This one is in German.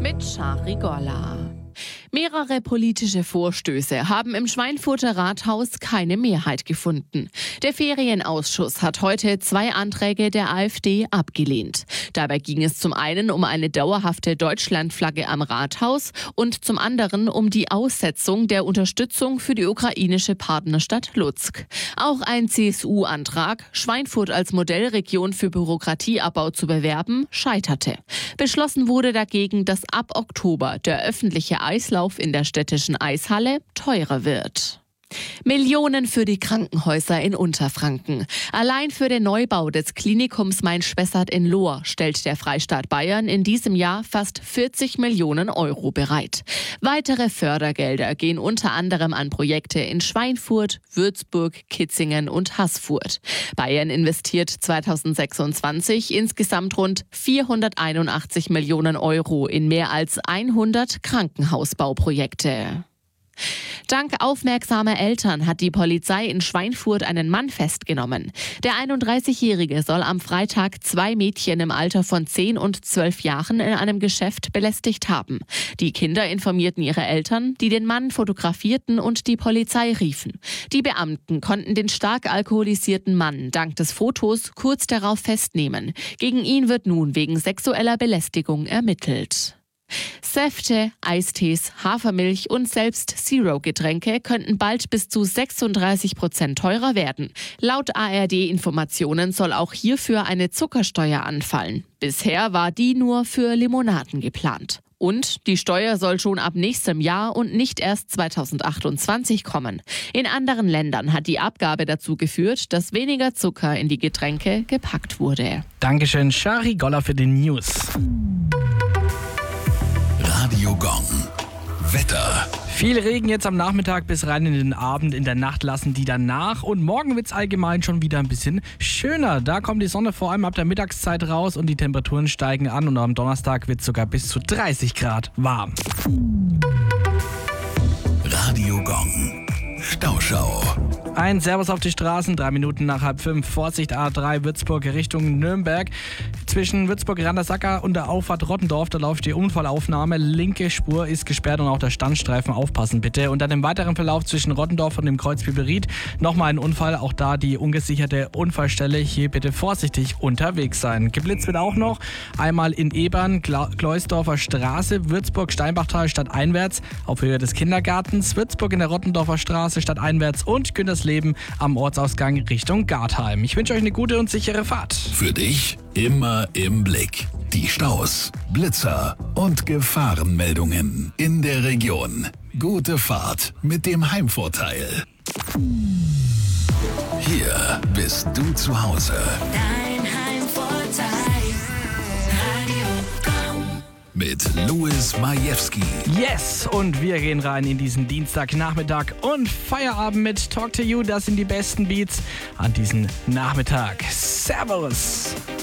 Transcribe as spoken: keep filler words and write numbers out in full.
mit Shari Golla. Mehrere politische Vorstöße haben im Schweinfurter Rathaus keine Mehrheit gefunden. Der Ferienausschuss hat heute zwei Anträge der AfD abgelehnt. Dabei ging es zum einen um eine dauerhafte Deutschlandflagge am Rathaus und zum anderen um die Aussetzung der Unterstützung für die ukrainische Partnerstadt Lutsk. Auch ein C S U-Antrag, Schweinfurt als Modellregion für Bürokratieabbau zu bewerben, scheiterte. Beschlossen wurde dagegen, dass ab Oktober der öffentliche Eislauf in der städtischen Eishalle teurer wird. Millionen für die Krankenhäuser in Unterfranken. Allein für den Neubau des Klinikums Main-Spessart in Lohr stellt der Freistaat Bayern in diesem Jahr fast vierzig Millionen Euro bereit. Weitere Fördergelder gehen unter anderem an Projekte in Schweinfurt, Würzburg, Kitzingen und Haßfurt. Bayern investiert zweitausendsechsundzwanzig insgesamt rund vierhunderteinundachtzig Millionen Euro in mehr als hundert Krankenhausbauprojekte. Dank aufmerksamer Eltern hat die Polizei in Schweinfurt einen Mann festgenommen. Der einunddreißigjährige soll am Freitag zwei Mädchen im Alter von zehn und zwölf Jahren in einem Geschäft belästigt haben. Die Kinder informierten ihre Eltern, die den Mann fotografierten und die Polizei riefen. Die Beamten konnten den stark alkoholisierten Mann dank des Fotos kurz darauf festnehmen. Gegen ihn wird nun wegen sexueller Belästigung ermittelt. Säfte, Eistees, Hafermilch und selbst Zero-Getränke könnten bald bis zu sechsunddreißig Prozent teurer werden. Laut A R D-Informationen soll auch hierfür eine Zuckersteuer anfallen. Bisher war die nur für Limonaden geplant. Und die Steuer soll schon ab nächstem Jahr und nicht erst zweitausendachtundzwanzig kommen. In anderen Ländern hat die Abgabe dazu geführt, dass weniger Zucker in die Getränke gepackt wurde. Dankeschön, Shari Golla für die News. Radio Gong. Wetter. Viel Regen jetzt am Nachmittag bis rein in den Abend. In der Nacht lassen die dann nach. Und morgen wird es allgemein schon wieder ein bisschen schöner. Da kommt die Sonne vor allem ab der Mittagszeit raus und die Temperaturen steigen an. Und am Donnerstag wird es sogar bis zu dreißig Grad warm. Radio Gong. Stauschau. Ein Servus auf die Straßen, drei Minuten nach halb fünf. Vorsicht A drei Würzburg Richtung Nürnberg. Zwischen Würzburg-Randersacker und der Auffahrt Rottendorf, da läuft die Unfallaufnahme. Linke Spur ist gesperrt und auch der Standstreifen, aufpassen bitte. Und dann im weiteren Verlauf zwischen Rottendorf und dem Kreuz Biberried nochmal ein Unfall. Auch da die ungesicherte Unfallstelle. Hier bitte vorsichtig unterwegs sein. Geblitzt wird auch noch. Einmal in Ebern, Gleusdorfer Straße, Würzburg-Steinbachtal stadteinwärts auf Höhe des Kindergartens. Würzburg in der Rottendorfer Straße stadteinwärts und Güntersleben am Ortsausgang Richtung Gartheim. Ich wünsche euch eine gute und sichere Fahrt. Für dich immer im Blick. Die Staus, Blitzer und Gefahrenmeldungen in der Region. Gute Fahrt mit dem Heimvorteil. Hier bist du zu Hause. Dein Heimvorteil. Radio Gong. Mit Louis Majewski. Yes, und wir gehen rein in diesen Dienstagnachmittag und Feierabend mit Talk to You. Das sind die besten Beats an diesem Nachmittag. Servus!